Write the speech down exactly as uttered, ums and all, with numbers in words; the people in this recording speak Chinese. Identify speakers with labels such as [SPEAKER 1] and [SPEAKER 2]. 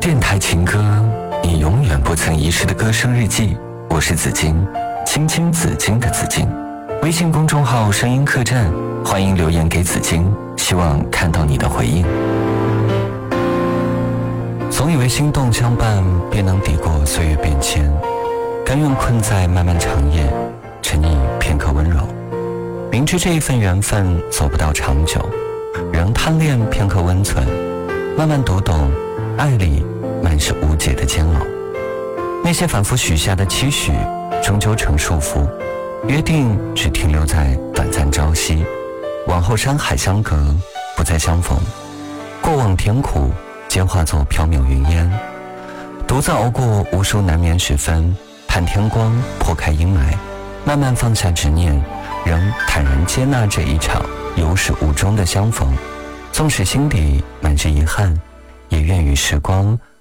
[SPEAKER 1] 电台情歌，你永远不曾遗失的歌声日记。我是紫金，青青紫金的紫金。微信公众号声音客栈，欢迎留言给紫金，希望看到你的回应。总以为心动相伴，便能抵过岁月变迁，甘愿困在漫漫长夜，沉溺片刻温柔。明知这一份缘分走不到长久，仍贪恋片刻温存，慢慢读懂爱里满是无解的煎熬。那些反复许下的期许终究成束缚，约定只停留在短暂朝夕，往后山海相隔，不再相逢。过往甜苦皆化作缥缈云烟，独自熬过无数难眠时分，盼天光破开阴霾，慢慢放下执念，仍坦然接纳这一场有始无终的相逢。纵使心底满是遗憾，也愿与时光